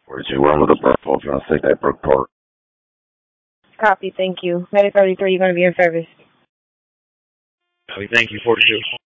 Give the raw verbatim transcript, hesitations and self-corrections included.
four two one with a purple, trying to take that Brookport. Copy, thank you. Medic thirty-three, you're going to be in service. Copy, thank you, four two.